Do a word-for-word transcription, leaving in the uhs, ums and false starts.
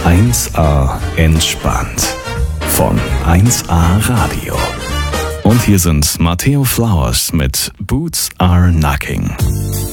eins A entspannt von eins A Radio. Und hier sind Matteo Flowers mit Boots Are Knocking.